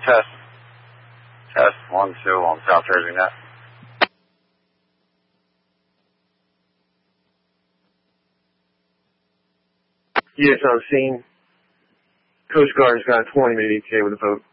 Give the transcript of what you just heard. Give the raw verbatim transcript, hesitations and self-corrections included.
test. Test one, two on South Jersey net. Yes, on scene. Coast Guard's got a twenty minute E T A with a boat.